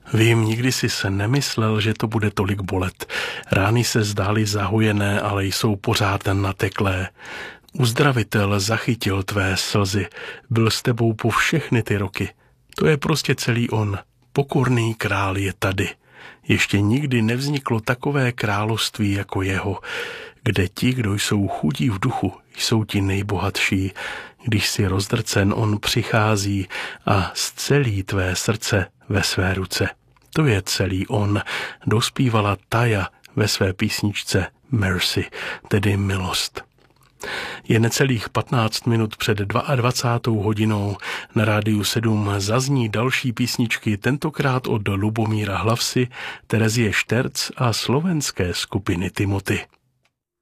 Vím, nikdy si se nemyslel, že to bude tolik bolet. Rány se zdály zahojené, ale jsou pořád nateklé. Uzdravitel zachytil tvé slzy, byl s tebou po všechny ty roky. To je prostě celý on. Pokorný král je tady. Ještě nikdy nevzniklo takové království jako jeho, kde ti, kdo jsou chudí v duchu, jsou ti nejbohatší. Když si rozdrcen, on přichází a scelí tvé srdce ve své ruce. To je celý on, dospívala Taya ve své písničce Mercy, tedy milost. Je necelých 15 minut před 22. hodinou. Na Rádiu 7 zazní další písničky, tentokrát od Lubomíra Hlavsy, Terezie Šterc a slovenské skupiny Timothy.